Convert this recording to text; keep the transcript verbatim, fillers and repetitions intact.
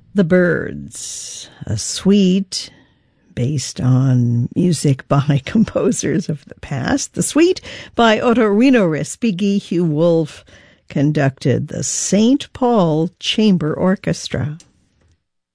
The Byrds, a suite based on music by composers of the past. The suite by Ottorino Respighi. Hugh Wolfe conducted the Saint Paul Chamber Orchestra.